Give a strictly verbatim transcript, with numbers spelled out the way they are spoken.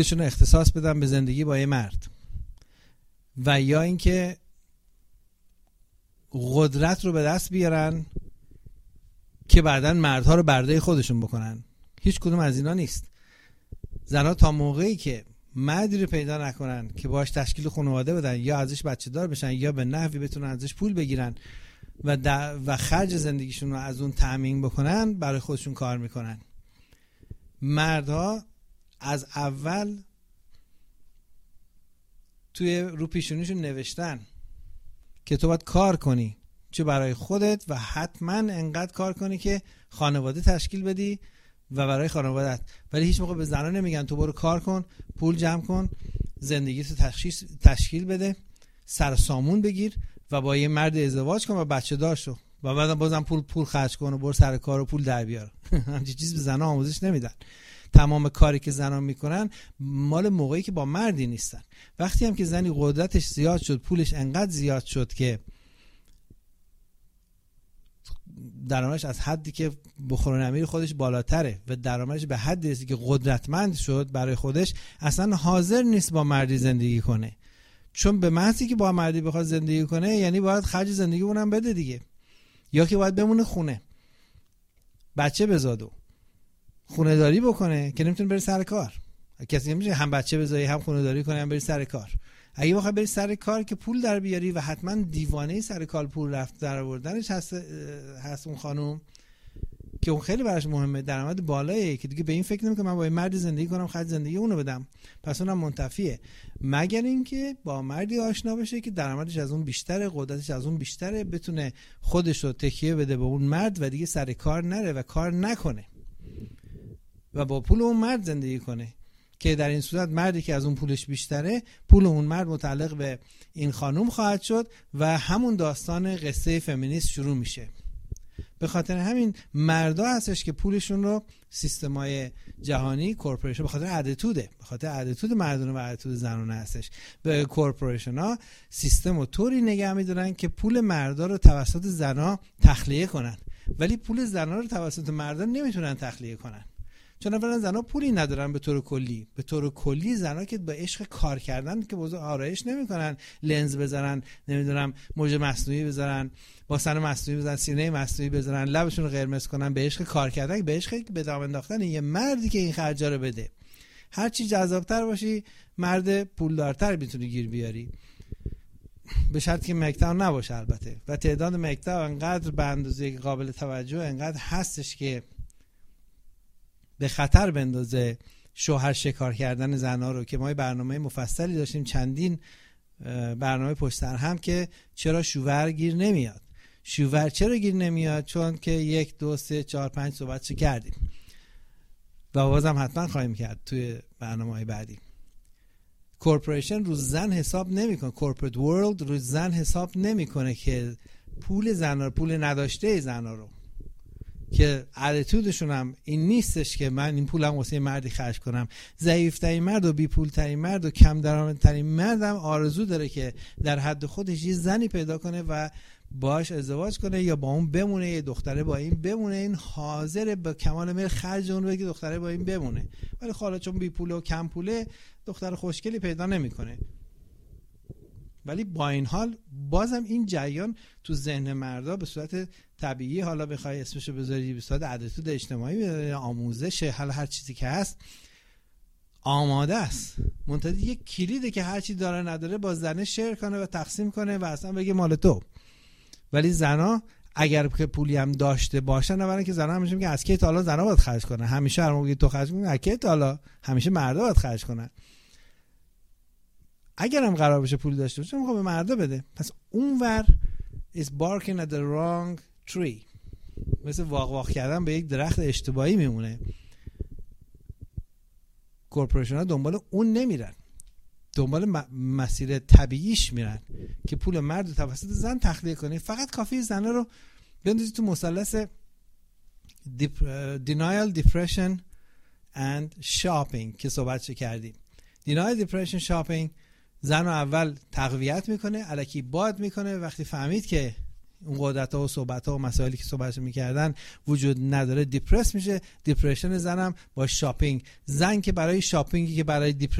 خودشون اختصاص بدن به زندگی با یه مرد، و یا اینکه قدرت رو به دست بیارن که بعداً مردها رو برده خودشون بکنن. هیچ کدوم از اینا نیست. زنها تا موقعی که مردی رو پیدا نکنن که باهاش تشکیل خانواده بدن، یا ازش بچه دار بشن، یا به نحوی بتونن ازش پول بگیرن و و خرج زندگیشون رو از اون تامین بکنن، برای خودشون کار میکنن. مردها از اول توی رو پیشونیشون نوشتن که تو باید کار کنی، چه برای خودت و حتما انقدر کار کنی که خانواده تشکیل بدی و برای خانوادت، ولی هیچ موقع به زنها نمیگن تو برو کار کن، پول جمع کن، زندگی تو تشخیص تشکیل بده، سر سامون بگیر و با یه مرد ازدواج کن و بچه دار شو و بعدم بازم پول پول خرج کن و برو سر کار و پول در بیار. همچین چیز به زنها آموزش نمیدن. تمام کاری که زنها میکنن مال موقعی که با مردی نیستن. وقتی هم که زنی قدرتش زیاد شد، پولش انقدر زیاد شد که درآمدش از حدی که بخور و نمیر خودش بالاتره و درآمدش به حدی رسید که قدرتمند شد برای خودش، اصلا حاضر نیست با مردی زندگی کنه. چون به محضی که با مردی بخواد زندگی کنه یعنی باید خرج زندگی اونم بده دیگه، یا که باید بمونه خونه بچه بزادو خونه داری بکنه که نمیتونه بره سر کار. کسی نمیشه هم بچه بزایی هم خونه داری کنه هم بری سر کار. اگه بخوای بری سر کار که پول در بیاری و حتما دیوانه سر کار پول رفت در آوردنش هست هست اون خانم که اون خیلی براش مهمه، درآمد بالاییه که دیگه به این فکر نمیکنه من با این مرد زندگی کنم خرج زندگی اونو بدم، پس اونم منتفیه. مگر اینکه با مردی آشنا بشه که درآمدش از اون بیشتره، قدرتش از اون بیشتره، بتونه خودش رو تکیه بده به اون مرد و دیگه سر کار نره و کار نکنه و با پول اون مرد زندگی کنه، که در این صورت مردی که از اون پولش بیشتره، پول اون مرد متعلق به این خانم خواهد شد و همون داستان قصه فمینیست شروع میشه. به خاطر همین مردا هستش که پولشون رو سیستمای جهانی کورپوریشن، به خاطر اتیتوده، به خاطر اتیتود مردونه و اتیتود زنونه هستش، به کورپوریشن ها سیستم رو طوری نگه میدارن که پول مردا رو توسط زنا تخلیه کنن، ولی پول زنا رو توسط مردا نمیتونن تخلیه کنن. چون اولا زنا پولی ندارن به طور کلی. به طور کلی زنا که با عشق کار کردن که بازو آرایش نمیکنن، لنز بذارن، نمیدونم موج مصنوعی بذارن، باسن مصنوعی بذارن، سینه مصنوعی بذارن، لبشون رو قرمز کنن، به عشق کار کردن، به عشق به دام انداختن یه مردی که این خرجا رو بده. هر چی جذابتر باشی مرد پولدارتر میتونی گیر بیاری، به شرطی که مکتب نباشه البته. و تعداد مکتب انقدر به اندازه قابل توجه انقدر هستش که به خطر بندازه شوهر شکار کردن زنها رو، که ما برنامه مفصلی داشتیم، چندین برنامه پشت سر هم، که چرا شوهر گیر نمیاد. شوهر چرا گیر نمیاد؟ چون که یک دو سه چهار پنج صحبتش کردیم و بازم حتما خواهیم کرد توی برنامه‌های بعدی. کورپوریشن رو زن حساب نمیکنه، کورپوریت ورلد رو زن حساب نمیکنه که پول زنها، پول نداشته زنها رو، که اتیتودشون هم این نیستش که من این پولم واسه مردی خرج کنم. ضعیف‌ترین مرد و بی‌پول‌ترین مرد و کم درآمدترین مرد هم آرزو داره که در حد خودش یه زنی پیدا کنه و باهاش ازدواج کنه یا با اون بمونه، یه دختره با این بمونه. این حاضر به کمال میل خرج اون بده که دختره با این بمونه، ولی حالا چون بی‌پوله و کم پوله دختر خوشگلی پیدا نمیکنه. ولی با این حال بازم این جریان تو ذهن مردا به صورت طبیعی، حالا بخوای اسمشو بذاری به صورت اتیتود اجتماعی، آموزش، حالا هر چیزی که هست، آماده است. منتها یک کلیده که هر چی داره نداره با زنه شیر کنه و تقسیم کنه و اصلا بگه مال تو. ولی زنا اگر که پولی هم داشته باشن، اولا که زنا همیشه میگه از کی تا حالا زنا باید خرج کنه، همیشه هر موقع تو خرج کنی از کی تا حالا همیشه مردا باید خرج کنن. اگر هم قرار بشه پول داشته باشه میخواد به مردا بده. پس اونور is barking at the wrong tree، مثل واق واق کردن به یک درخت اشتباهی میمونه. کورپوریشن ها دنبال اون نمیرن، دنبال مسیر طبیعیش میرن که پول مرد رو توسط زن تخلیه کنه. فقط کافی زن رو بندازی تو مثلث denial, depression and shopping که صحبتش کردیم. denial, depression, shopping زن رو اول تقویت میکنه، الکی باد میکنه. وقتی فهمید که اون قدرت ها و صحبت ها و مسائلی که صحبت میکردن وجود نداره، دیپرس میشه. دیپرشن زنم با شاپینگ، زن که برای شاپینگی که برای